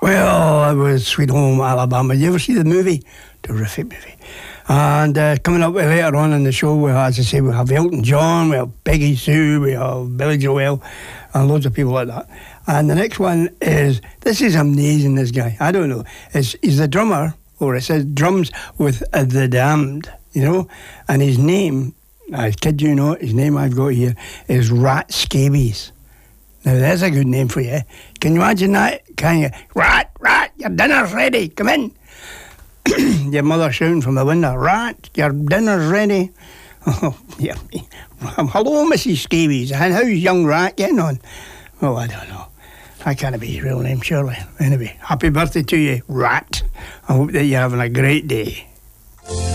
Well, it was Sweet Home Alabama. You ever see the movie? Terrific movie. And coming up later on in the show, we have, as I say, we have Elton John, we have Peggy Sue, we have Billy Joel, and loads of people like that. And the next one is, this is amazing, this guy. I don't know. He's the drummer, or it says drums with the Damned, you know. And his name, I kid you not, his name I've got here is Rat Scabies. Now, there's a good name for you. Can you imagine that? Can you? Rat, your dinner's ready. Come in. Your mother shouting from the window, Rat, your dinner's ready. Oh, yeah. Hello, Mrs. Scabies. And how's young Rat getting on? Oh, I don't know. I can't be his real name, surely. Anyway, happy birthday to you, Rat. I hope that you're having a great day.